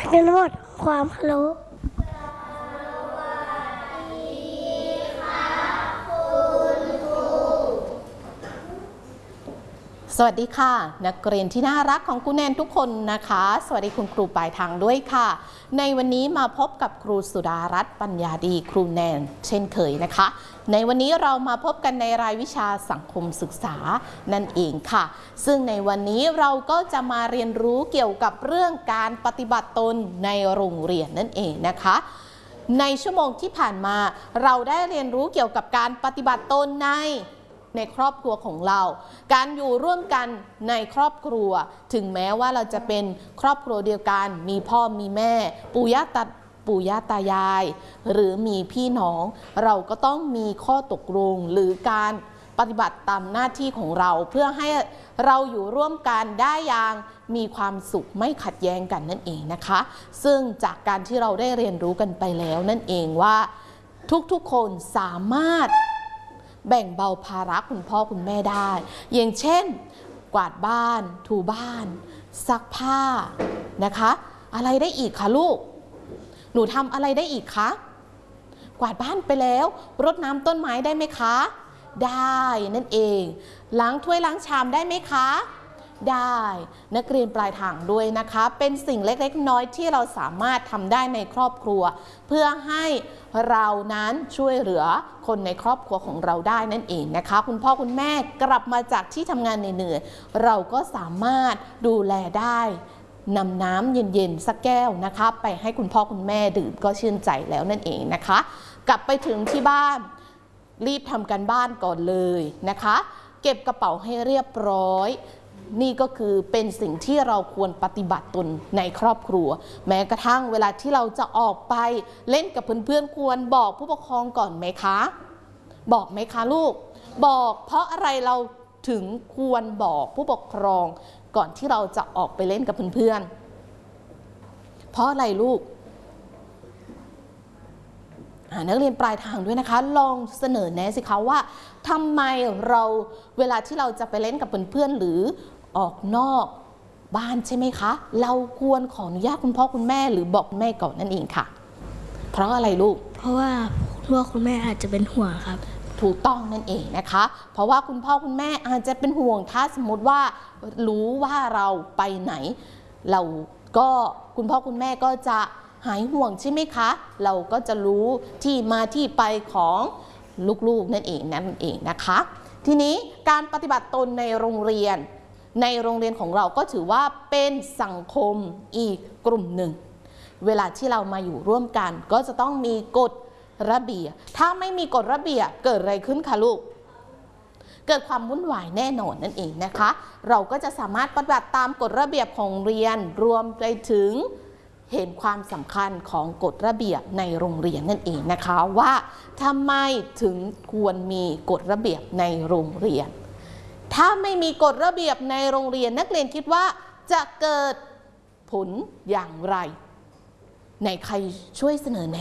กันหมดความเคารพสวัสดีค่ะนักเรียนที่น่ารักของครูแนนทุกคนนะคะสวัสดีคุณครูปลายทางด้วยค่ะในวันนี้มาพบกับครูสุดารัตน์ปัญญาดีครูแนนเช่นเคยนะคะในวันนี้เรามาพบกันในรายวิชาสังคมศึกษานั่นเองค่ะซึ่งในวันนี้เราก็จะมาเรียนรู้เกี่ยวกับเรื่องการปฏิบัติตนในโรงเรียนนั่นเองนะคะในชั่วโมงที่ผ่านมาเราได้เรียนรู้เกี่ยวกับการปฏิบัติตนในครอบครัวของเราการอยู่ร่วมกันในครอบครัวถึงแม้ว่าเราจะเป็นครอบครัวเดียวกันมีพ่อมีแม่ปู่ย่าตายายหรือมีพี่น้องเราก็ต้องมีข้อตกลงหรือการปฏิบัติตามหน้าที่ของเราเพื่อให้เราอยู่ร่วมกันได้อย่างมีความสุขไม่ขัดแย้งกันนั่นเองนะคะซึ่งจากการที่เราได้เรียนรู้กันไปแล้วนั่นเองว่าทุกๆคนสามารถแบ่งเบาภาระคุณพ่อคุณแม่ได้อย่างเช่นกวาดบ้านถูบ้านซักผ้านะคะอะไรได้อีกคะลูกหนูทำอะไรได้อีกคะกวาดบ้านไปแล้วรดน้ำต้นไม้ได้ไหมคะได้นั่นเองล้างถ้วยล้างชามได้ไหมคะได้นักเรียนปลายทางด้วยนะคะเป็นสิ่งเล็กๆน้อยที่เราสามารถทำได้ในครอบครัวเพื่อให้เรานั้นช่วยเหลือคนในครอบครัวของเราได้นั่นเองนะคะคุณพ่อคุณแม่กลับมาจากที่ทำงานเหนื่อยๆเราก็สามารถดูแลได้นำน้ำเย็นๆสักแก้วนะคะไปให้คุณพ่อคุณแม่ดื่มก็ชื่นใจแล้วนั่นเองนะคะกลับไปถึงที่บ้านรีบทำการบ้านก่อนเลยนะคะเก็บกระเป๋าให้เรียบร้อยนี่ก็คือเป็นสิ่งที่เราควรปฏิบัติตนในครอบครัวแม้กระทั่งเวลาที่เราจะออกไปเล่นกับเพื่อนๆควรบอกผู้ปกครองก่อนไหมคะบอกไหมคะลูกบอกเพราะอะไรเราถึงควรบอกผู้ปกครองก่อนที่เราจะออกไปเล่นกับเพื่อนๆเพราะอะไรลูกนักเรียนปลายทางด้วยนะคะลองเสนอแนะสิคะว่าทำไมเราเวลาที่เราจะไปเล่นกับเพื่อนๆหรือออกนอกบ้านใช่ไหมคะเราควรขออนุญาตคุณพ่อคุณแม่หรือบอกแม่ก่อนนั่นเองค่ะเพราะอะไรลูกเพราะว่าคุณพ่อคุณแม่อาจจะเป็นห่วงครับถูกต้องนั่นเองนะคะเพราะว่าคุณพ่อคุณแม่อาจจะเป็นห่วงถ้าสมมติว่ารู้ว่าเราไปไหนเราก็คุณพ่อคุณแม่ก็จะหายห่วงใช่ไหมคะเราก็จะรู้ที่มาที่ไปของลูกๆนั่นเองนะคะทีนี้การปฏิบัติตนในโรงเรียนของเราก็ถือว่าเป็นสังคมอีกกลุ่มหนึ่งเวลาที่เรามาอยู่ร่วมกันก็จะต้องมีกฎระเบียบถ้าไม่มีกฎระเบียบเกิดอะไรขึ้นคะลูกเกิดความวุ่นวายแน่นอนนั่นเองนะคะเราก็จะสามารถปฏิบัติตามกฎระเบียบของเรียนรวมไปถึงเห็นความสำคัญของกฎระเบียบในโรงเรียนนั่นเองนะคะว่าทำไมถึงควรมีกฎระเบียบในโรงเรียนถ้าไม่มีกฎระเบียบในโรงเรียนนักเรียนคิดว่าจะเกิดผลอย่างไรในใครช่วยเสนอแนะ